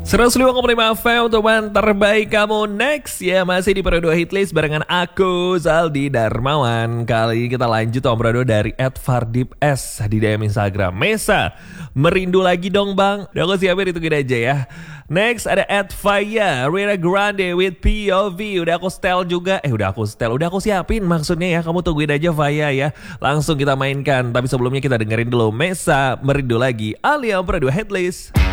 105,5 FM teman terbaik kamu next ya. Masih di Pro 2 Hitlist barengan aku Zaldi Darmawan. Kali ini kita lanjut Om Pro 2 dari @fardip_s di DM Instagram. Mesa, merindu lagi dong bang. Udah aku siapin, itu gini aja ya. Next ada @Faya Ariana Grande with POV. Udah aku setel juga. Udah aku siapin maksudnya ya. Kamu tungguin aja Faya ya. Langsung kita mainkan. Tapi sebelumnya kita dengerin dulu Mesa, merindu lagi alias Pro 2 Hitlist.